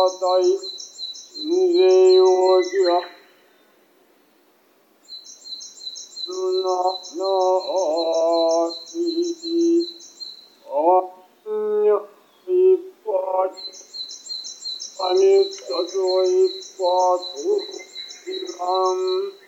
大税をじゃすななあきあんやいぱちあにさぞいぱといらん